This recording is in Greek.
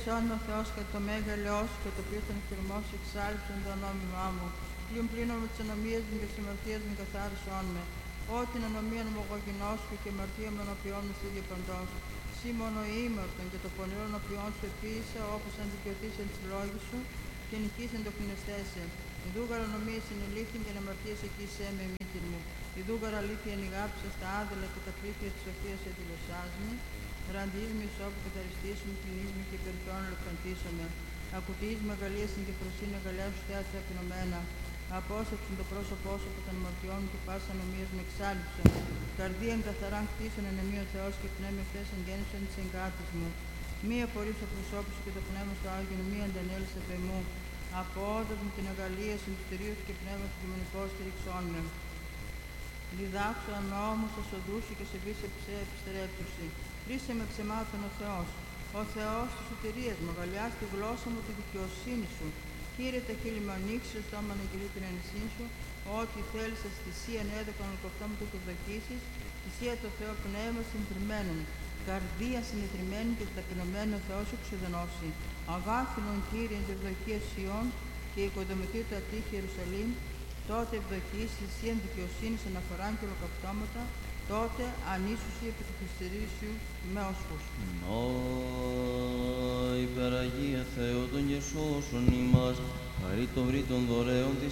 ελέησόν ο Θεός κατά το μέγα ελαιός και το οποίο τον εκτιμός εξάλληψον το ονόμημά μου. Πλην πλήνων με τις ανομίες μου και τις αμαρτίες μου καθάρισόν με. Ό την ανομίαν μου εγώ γινώσκω και αμαρτία με ενωπιών μου στη διαπαντός. Σύ μόνο ήμαρτον και το πονηρόν ενωπιών σου επίησα, όπως αν δικαιωθείς εν της λόγης σου και νικήσεν το κλινεστέσαι. Ιδού γαρανομία συνελήφθην και αμαρτίες εκεί σε με μήτην μου. Ιδού γαραλήθεια ενηγάψα στα άδελα και τα πλήθεια της σοφίας ετυλωσάσμη. Ραντίζ με ισόπου καθαριστής μου, κλινής με και περιπτών ελευθαντήσομαι. Ακουτής μεγαλείας στην και φροσύνη αγκαλιά σου θεά ταπεινωμένα. Απόσταψον το πρόσωπό σου από των αμαρτιών και πάσα νομίας με εξάλληψον. Καρδίαν καθαράν κτίσον εν εμεί ο Θεός και πνεύμα χθες εγγέννησον της εγκάτης μου. Μη απορρίψω το προσώπου σου και το πνεύμα στο Άγιον, μη αντανέλησε παι μου. Απόδος μου την αγαλία σου, του θηρίου και πνεύμα του κοινωνικό στηριξών με. Διδάξω ανώμους θα σοδούσι και σε βήσε επιστρέψουσι. Ρίσε με ξεμάτων ο Θεός. Ο Θεός της σωτηρίας μου, αγαλιά στη γλώσσα μου τη δικαιοσύνη σου. Κύριε, τα χείλη μου ανοίξει, το στόμα να κηρύττει την ενισχύν σου. Ό,τι θέλεις στη θυσία έδωκαν ο κοφτό μου το ευδοκίσεις. Θυσία το Θεό πνεύμα συντριμμένων. Καρδία συνηθριμένη και ταπεινωμένη ο Θεός σου ξεδενώσει. Αγάθινον Κύριε εν ευδοκία Σιών και οικοδομηθεί το ατύχη Ιερουσαλήμ. Τότε ευδοκείς θυσίαν δικαιοσύνης αναφοράν και ολοκαυτώματα. Τότε ανίσουσι επί του χειστηρίσιου με όσχους. Υπεραγία Θεό των και σώσον ημάς, χαρί το βρύ των δωρέων της